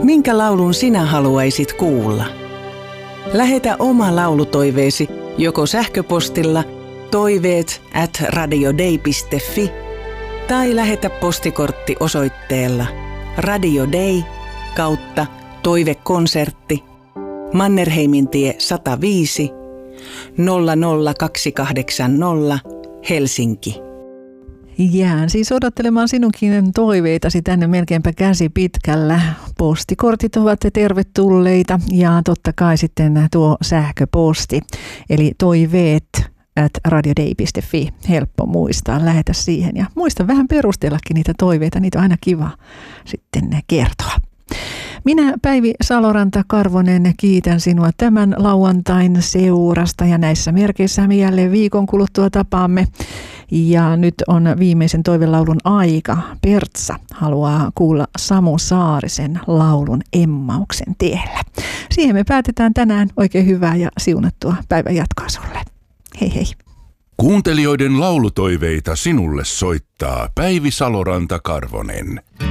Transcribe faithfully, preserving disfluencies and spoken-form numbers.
Minkä laulun sinä haluaisit kuulla? Lähetä oma laulutoiveesi joko sähköpostilla toiveet at radiodei piste fi tai lähetä postikortti osoitteella Radio Dei kautta toivekonsertti Mannerheimintie sata viisi nolla nolla kaksi kahdeksan nolla Helsinki. Jään siis odottelemaan sinunkin toiveitasi tänne melkeinpä käsi pitkällä. Postikortit ovat tervetulleita ja totta kai sitten tuo sähköposti, eli toiveet at radiodei piste fi. Helppo muistaa, lähetä siihen ja muista vähän perustellakin niitä toiveita, niitä on aina kiva sitten kertoa. Minä Päivi Saloranta-Karvonen kiitän sinua tämän lauantain seurasta ja näissä merkeissä me jälleen viikon kuluttua tapaamme. Ja nyt on viimeisen toivelaulun aika. Pertsa haluaa kuulla Samu Saarisen laulun Emmauksen tiellä. Siihen me päätetään tänään. Oikein hyvää ja siunattua päivän jatkoa sulle. Hei hei. Kuuntelijoiden laulutoiveita sinulle soittaa Päivi Saloranta-Karvonen.